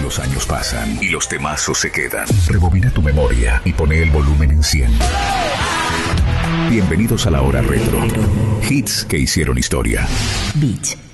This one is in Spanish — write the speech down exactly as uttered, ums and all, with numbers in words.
Los años pasan y los temazos se quedan. Rebobina tu memoria y pone el volumen en cien. Bienvenidos a la hora retro. Hits que hicieron historia. Beat.